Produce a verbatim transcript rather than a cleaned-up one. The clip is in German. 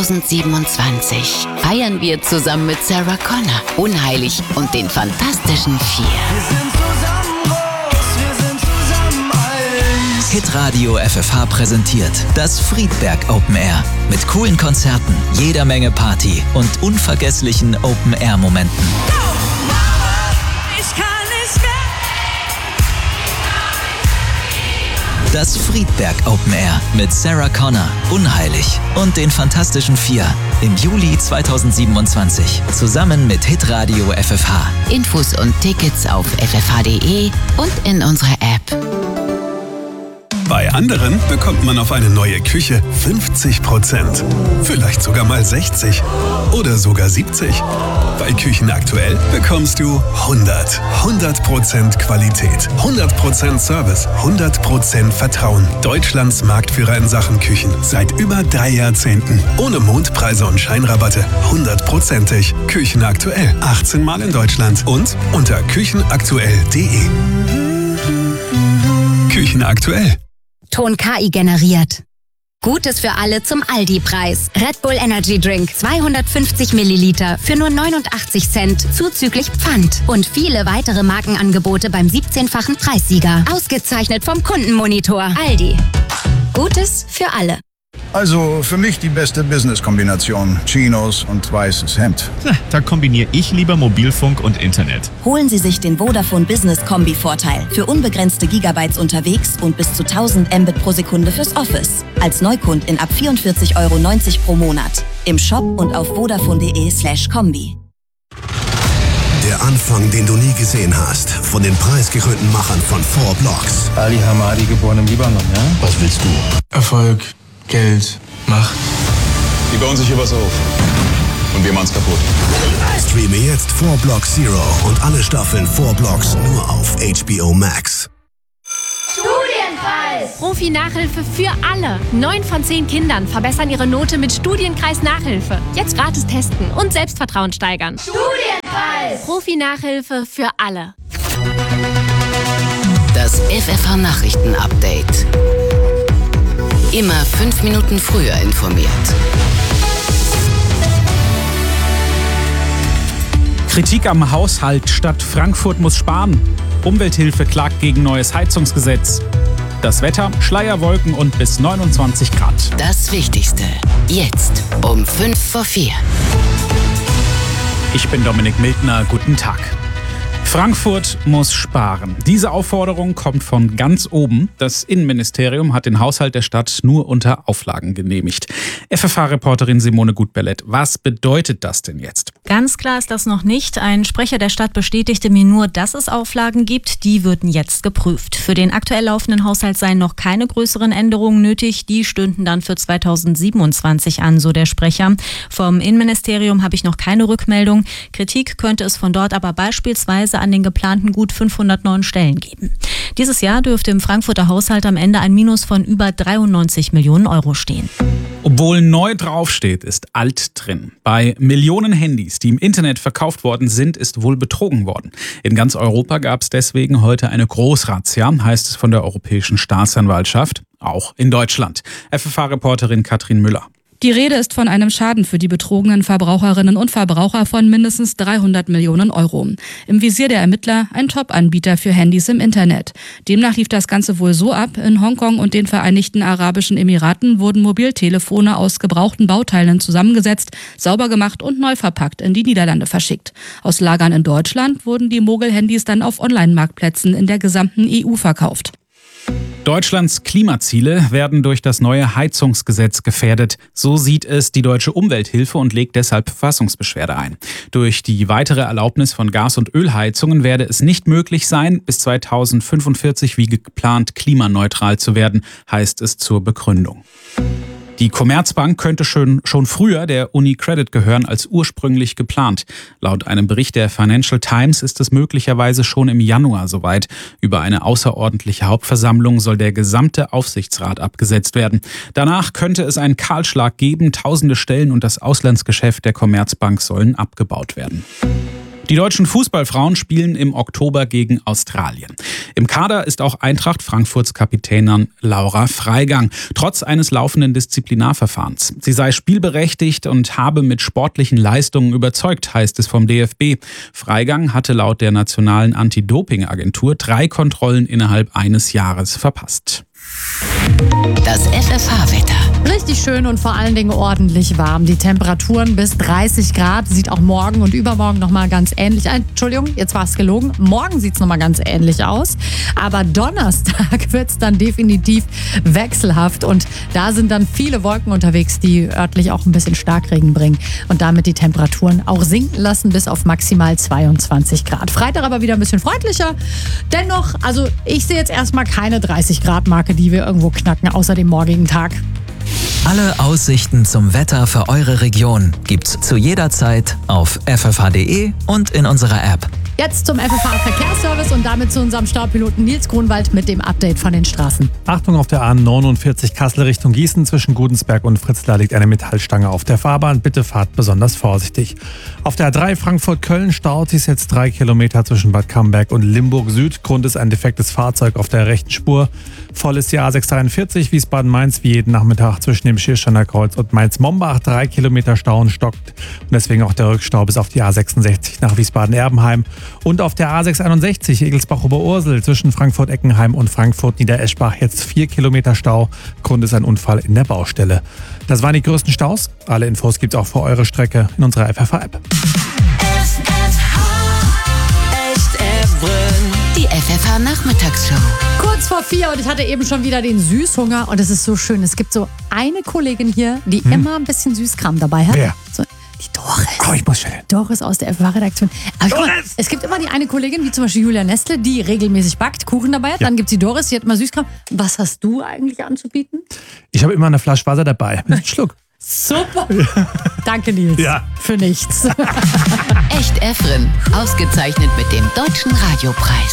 zweitausendsiebenundzwanzig feiern wir zusammen mit Sarah Connor, Unheilig und den Fantastischen Vier. Wir sind zusammen groß, wir sind zusammen alt. Hitradio F F H präsentiert das Friedberg Open Air. Mit coolen Konzerten, jeder Menge Party und unvergesslichen Open Air Momenten. Ich kann nicht mehr. Das Friedberg Open Air mit Sarah Connor, Unheilig und den Fantastischen Vier im Juli zweitausendsiebenundzwanzig zusammen mit Hitradio F F H. Infos und Tickets auf f f h punkt d e und in unserer App. Bei anderen bekommt man auf eine neue Küche fünfzig Prozent. Vielleicht sogar mal sechzig oder sogar siebzig. Bei Küchen aktuell bekommst du hundert. hundert Prozent Qualität, hundert Prozent Service, hundert Prozent Vertrauen. Deutschlands Marktführer in Sachen Küchen seit über drei Jahrzehnten. Ohne Mondpreise und Scheinrabatte. hundertprozentig. Küchen aktuell. achtzehn Mal in Deutschland und unter küchenaktuell punkt d e. Küchen aktuell. Ton K I generiert. Gutes für alle zum Aldi-Preis. Red Bull Energy Drink zweihundertfünfzig Milliliter für nur neunundachtzig Cent zuzüglich Pfand. Und viele weitere Markenangebote beim siebzehnfachen Preissieger. Ausgezeichnet vom Kundenmonitor. Aldi. Gutes für alle. Also für mich die beste Business-Kombination. Chinos und weißes Hemd. Da kombiniere ich lieber Mobilfunk und Internet. Holen Sie sich den Vodafone Business Kombi-Vorteil. Für unbegrenzte Gigabytes unterwegs und bis zu tausend Mbit pro Sekunde fürs Office. Als Neukundin ab vierundvierzig Euro neunzig pro Monat. Im Shop und auf vodafone punkt de slash kombi. Der Anfang, den du nie gesehen hast. Von den preisgekrönten Machern von Four Blocks. Ali Hamadi, geboren im Libanon, ja? Was willst du? Erfolg, Geld, Macht. Die bauen sich hier was auf. Und wir machen's kaputt. Streame jetzt Four Blocks Zero und alle Staffeln Four Blocks nur auf H B O Max. Studienkreis! Profi-Nachhilfe für alle. Neun von zehn Kindern verbessern ihre Note mit Studienkreis-Nachhilfe. Jetzt gratis testen und Selbstvertrauen steigern. Studienkreis! Profi-Nachhilfe für alle. Das F F H-Nachrichten-Update. Immer fünf Minuten früher informiert. Kritik am Haushalt. Stadt Frankfurt muss sparen. Umwelthilfe klagt gegen neues Heizungsgesetz. Das Wetter, Schleierwolken und bis neunundzwanzig Grad. Das Wichtigste. Jetzt um fünf vor vier. Ich bin Dominik Mildner. Guten Tag. Frankfurt muss sparen. Diese Aufforderung kommt von ganz oben. Das Innenministerium hat den Haushalt der Stadt nur unter Auflagen genehmigt. F F H-Reporterin Simone Gutbellett, was bedeutet das denn jetzt? Ganz klar ist das noch nicht. Ein Sprecher der Stadt bestätigte mir nur, dass es Auflagen gibt. Die würden jetzt geprüft. Für den aktuell laufenden Haushalt seien noch keine größeren Änderungen nötig. Die stünden dann für zweitausendsiebenundzwanzig an, so der Sprecher. Vom Innenministerium habe ich noch keine Rückmeldung. Kritik könnte es von dort aber beispielsweise an den geplanten gut fünfhundert neuen Stellen geben. Dieses Jahr dürfte im Frankfurter Haushalt am Ende ein Minus von über dreiundneunzig Millionen Euro stehen. Obwohl neu draufsteht, ist alt drin. Bei Millionen Handys, die im Internet verkauft worden sind, ist wohl betrogen worden. In ganz Europa gab es deswegen heute eine Großrazzia, heißt es von der Europäischen Staatsanwaltschaft, auch in Deutschland. F F H-Reporterin Katrin Müller. Die Rede ist von einem Schaden für die betrogenen Verbraucherinnen und Verbraucher von mindestens dreihundert Millionen Euro. Im Visier der Ermittler ein Top-Anbieter für Handys im Internet. Demnach lief das Ganze wohl so ab: In Hongkong und den Vereinigten Arabischen Emiraten wurden Mobiltelefone aus gebrauchten Bauteilen zusammengesetzt, sauber gemacht und neu verpackt in die Niederlande verschickt. Aus Lagern in Deutschland wurden die Mogel-Handys dann auf Online-Marktplätzen in der gesamten E U verkauft. Deutschlands Klimaziele werden durch das neue Heizungsgesetz gefährdet. So sieht es die Deutsche Umwelthilfe und legt deshalb Verfassungsbeschwerde ein. Durch die weitere Erlaubnis von Gas- und Ölheizungen werde es nicht möglich sein, bis zweitausendfünfundvierzig wie geplant klimaneutral zu werden, heißt es zur Begründung. Die Commerzbank könnte schon, schon früher der UniCredit gehören als ursprünglich geplant. Laut einem Bericht der Financial Times ist es möglicherweise schon im Januar soweit. Über eine außerordentliche Hauptversammlung soll der gesamte Aufsichtsrat abgesetzt werden. Danach könnte es einen Kahlschlag geben. Tausende Stellen und das Auslandsgeschäft der Commerzbank sollen abgebaut werden. Die deutschen Fußballfrauen spielen im Oktober gegen Australien. Im Kader ist auch Eintracht Frankfurts Kapitänin Laura Freigang, trotz eines laufenden Disziplinarverfahrens. Sie sei spielberechtigt und habe mit sportlichen Leistungen überzeugt, heißt es vom D F B. Freigang hatte laut der nationalen Anti-Doping-Agentur drei Kontrollen innerhalb eines Jahres verpasst. Das F F H-Wetter. Richtig schön und vor allen Dingen ordentlich warm. Die Temperaturen bis dreißig Grad. Sieht auch morgen und übermorgen nochmal ganz ähnlich ein. Entschuldigung, jetzt war es gelogen. Morgen sieht es nochmal ganz ähnlich aus. Aber Donnerstag wird es dann definitiv wechselhaft. Und da sind dann viele Wolken unterwegs, die örtlich auch ein bisschen Starkregen bringen. Und damit die Temperaturen auch sinken lassen bis auf maximal zweiundzwanzig Grad. Freitag aber wieder ein bisschen freundlicher. Dennoch, also ich sehe jetzt erstmal keine dreißig Grad Marke, die wir irgendwo knacken, außer dem morgigen Tag. Alle Aussichten zum Wetter für eure Region gibt's zu jeder Zeit auf f f h punkt d e und in unserer App. Jetzt zum F F H-Verkehrsservice und damit zu unserem Staupiloten Nils Grunwald mit dem Update von den Straßen. Achtung, auf der A neunundvierzig Kassel Richtung Gießen zwischen Gudensberg und Fritzlar liegt eine Metallstange auf der Fahrbahn. Bitte fahrt besonders vorsichtig. Auf der A drei Frankfurt-Köln staut sich jetzt drei Kilometer zwischen Bad Camberg und Limburg Süd. Grund ist ein defektes Fahrzeug auf der rechten Spur. Voll ist die A sechshundertdreiundvierzig Wiesbaden-Mainz wie jeden Nachmittag zwischen dem Schiersteiner Kreuz und Mainz-Mombach. Drei Kilometer Stau und stockt und deswegen auch der Rückstau bis auf die A sechsundsechzig nach Wiesbaden-Erbenheim. Und auf der A sechshunderteinundsechzig Egelsbach-Oberursel zwischen Frankfurt-Eckenheim und Frankfurt-Niedereschbach jetzt vier Kilometer Stau. Grund ist ein Unfall in der Baustelle. Das waren die größten Staus. Alle Infos gibt's auch für eure Strecke in unserer F F H-App. Die F F H-Nachmittagsshow. Kurz vor vier und ich hatte eben schon wieder den Süßhunger und es ist so schön. Es gibt so eine Kollegin hier, die hm. immer ein bisschen Süßkram dabei hat. Wer? So, die Doris. Oh, ich muss schnell. Doris aus der F F H-Redaktion. Aber guck mal, es gibt immer die eine Kollegin, wie zum Beispiel Julia Nestle, die regelmäßig backt, Kuchen dabei hat. Ja. Dann gibt es die Doris, die hat immer Süßkram. Was hast du eigentlich anzubieten? Ich habe immer eine Flasche Wasser dabei. Mit einem Schluck. Super. Danke, Nils. Ja. Für nichts. Echt Efren. Ausgezeichnet mit dem Deutschen Radiopreis.